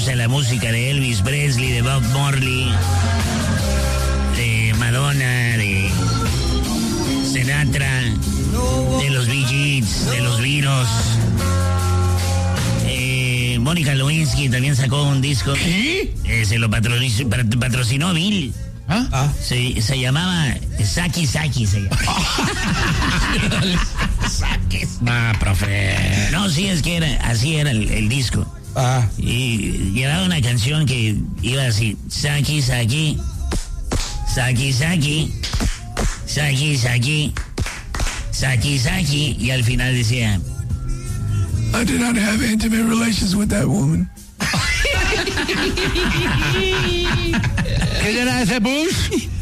gusta la música de Elvis Presley, de Bob Marley, de Madonna, de Sinatra, de los Bee Gees, de los Beatles. Mónica Lewinsky también sacó un disco. Se lo patrocinó Bill. ¿Ah? Se llamaba Saki Saki, se llama. Profe. No, sí, es que así era el disco. Y llevaba una canción que iba así: Saki Saki, Saki Saki, Saki Saki, Saki Saki, y al final decía: I did not have intimate relations with that woman. ¿Qué era ese Bush?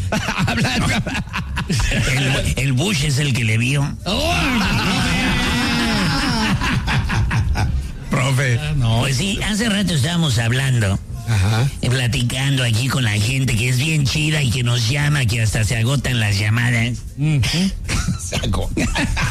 el Bush es el que le vio. Profe. Pues sí, hace rato estábamos hablando, platicando aquí con la gente que es bien chida y que nos llama, que hasta se agotan las llamadas. Se agota.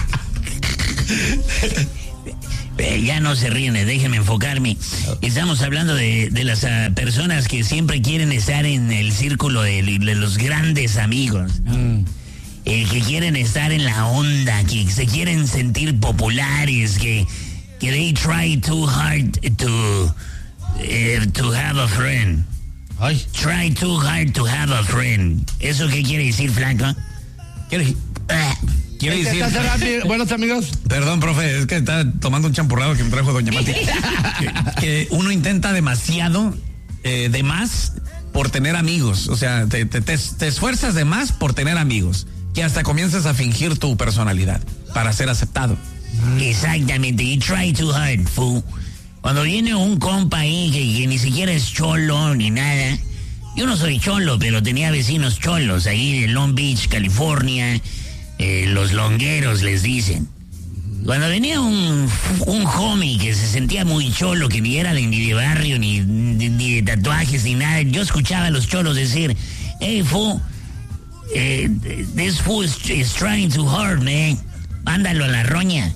Ya no se ríen, déjenme enfocarme. Estamos hablando de las personas que siempre quieren estar en el círculo de los grandes amigos, ¿no? Que quieren estar en la onda, que se quieren sentir populares, que they try too hard to have a friend. Ay. Try too hard to have a friend. ¿Eso qué quiere decir, Flaco? Quiere decir... Buenos amigos. Perdón, profe, es que está tomando un champurrado que me trajo doña Mati. que uno intenta demasiado, de más, por tener amigos. O sea, te esfuerzas de más por tener amigos. Que hasta comienzas a fingir tu personalidad para ser aceptado. Exactamente, you try too hard, fool. Cuando viene un compa ahí que ni siquiera es cholo ni nada. Yo no soy cholo, pero tenía vecinos cholos ahí de Long Beach, California. Los longueros les dicen. Cuando venía un homie que se sentía muy cholo, que ni era ni de barrio, ni de tatuajes, ni nada, yo escuchaba a los cholos decir: hey, fool, this fool is trying too hard, man. Mándalo a la roña.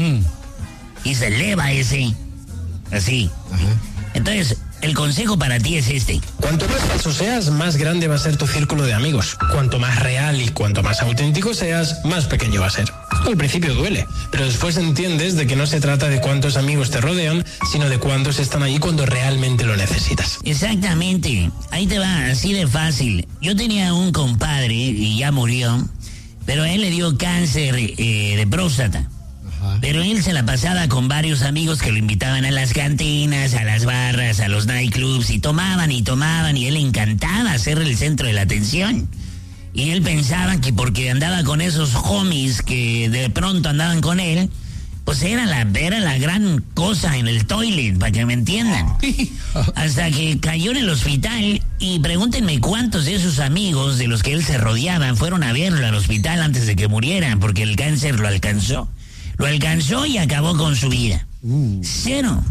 Y se eleva ese. Así. Entonces, el consejo para ti es este. Cuanto más falso seas, más grande va a ser tu círculo de amigos. Cuanto más real y cuanto más auténtico seas, más pequeño va a ser. Al principio duele, pero después entiendes de que no se trata de cuántos amigos te rodean, sino de cuántos están ahí cuando realmente lo necesitas. Exactamente. Ahí te va, así de fácil. Yo tenía un compadre y ya murió, pero a él le dio cáncer de próstata. Pero él se la pasaba con varios amigos que lo invitaban a las cantinas, a las barras, a los nightclubs, y tomaban, y él le encantaba ser el centro de la atención. Y él pensaba que porque andaba con esos homies que de pronto andaban con él, pues era la gran cosa en el toilet, para que me entiendan. Hasta que cayó en el hospital, y pregúntenme cuántos de esos amigos de los que él se rodeaba fueron a verlo al hospital antes de que muriera, porque el cáncer lo alcanzó. Lo alcanzó y acabó con su vida. Cero.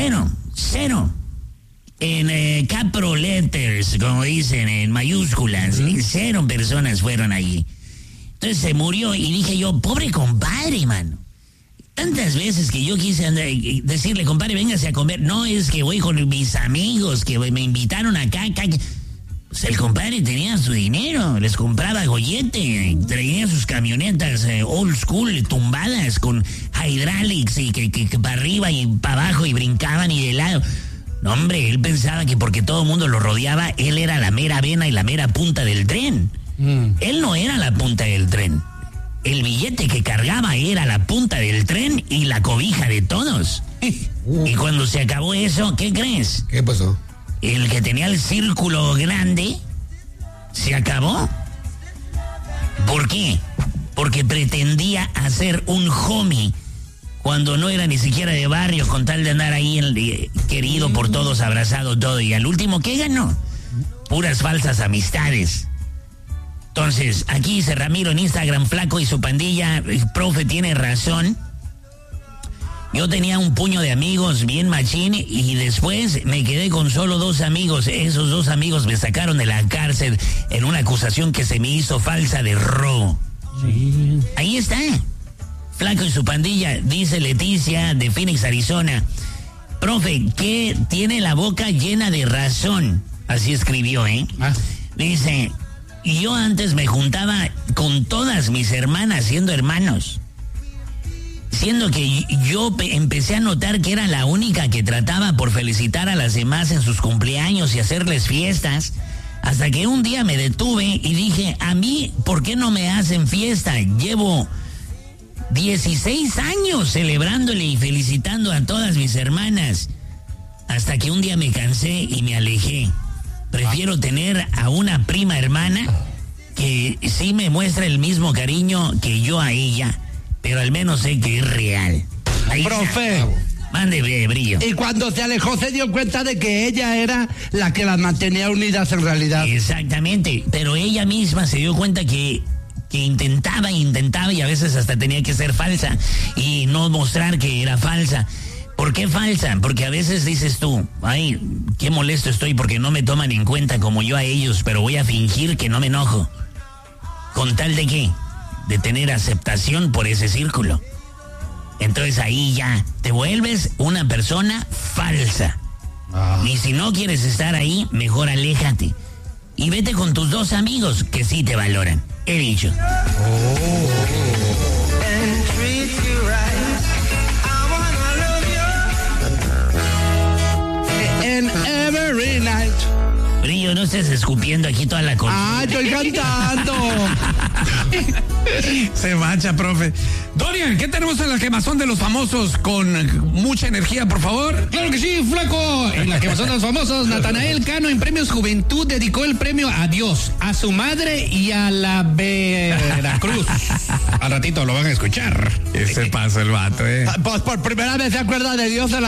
En capro letters, como dicen, en mayúsculas. 0 personas fueron allí. Entonces se murió y dije yo: pobre compadre, mano. Tantas veces que yo quise decirle: compadre, véngase a comer. No, es que voy con mis amigos que me invitaron acá. Pues el compadre tenía su dinero, les compraba gollete, traía sus camionetas old school, tumbadas con hydraulics y que para arriba y para abajo y brincaban y de lado. No, hombre, él pensaba que porque todo el mundo lo rodeaba, él era la mera vena y la mera punta del tren. Él no era la punta del tren. El billete que cargaba era la punta del tren y la cobija de todos. Y cuando se acabó eso, ¿qué crees? ¿Qué pasó? El que tenía el círculo grande se acabó. ¿Por qué? Porque pretendía hacer un homie cuando no era ni siquiera de barrio, con tal de andar ahí querido por todos, abrazado todo. Y al último, ¿qué ganó? Puras falsas amistades. Entonces, aquí dice Ramiro en Instagram: Flaco y su pandilla, el profe tiene razón. Yo tenía un puño de amigos bien machín y después me quedé con solo 2 amigos. Esos 2 amigos me sacaron de la cárcel en una acusación que se me hizo falsa de robo. Sí. Ahí está. Flaco y su pandilla, dice Leticia de Phoenix, Arizona. Profe, que tiene la boca llena de razón. Así escribió, ¿eh? Dice, yo antes me juntaba con todas mis hermanas siendo hermanos. Siendo que yo empecé a notar que era la única que trataba por felicitar a las demás en sus cumpleaños y hacerles fiestas. Hasta que un día me detuve y dije, a mí, ¿por qué no me hacen fiesta? Llevo 16 años celebrándole y felicitando a todas mis hermanas. Hasta que un día me cansé y me alejé. Prefiero tener a una prima hermana que sí me muestra el mismo cariño que yo a ella, pero al menos sé que es real. Ahí Profe. está. Mande, Brillo. Y cuando se alejó se dio cuenta de que ella era la que las mantenía unidas en realidad. Exactamente, pero ella misma se dio cuenta que intentaba y a veces hasta tenía que ser falsa y no mostrar que era falsa. ¿Por qué falsa? Porque a veces dices tú, ay, qué molesto estoy porque no me toman en cuenta como yo a ellos, pero voy a fingir que no me enojo. ¿Con tal de qué? De tener aceptación por ese círculo. Entonces ahí ya te vuelves una persona falsa. Y si no quieres estar ahí, mejor aléjate. Y vete con tus 2 amigos que sí te valoran. He dicho. And every night. Brillo, no estés escupiendo aquí toda la cosa. Ah, estoy cantando. Se mancha, profe. Dorian, ¿qué tenemos en la quemazón de los famosos con mucha energía, por favor? Claro que sí, flaco. En la quemazón de los famosos, Natanael Cano en Premios Juventud dedicó el premio a Dios, a su madre y a la Veracruz. Al ratito lo van a escuchar. Ese paso el vato, Pues por primera vez se acuerda de Dios en la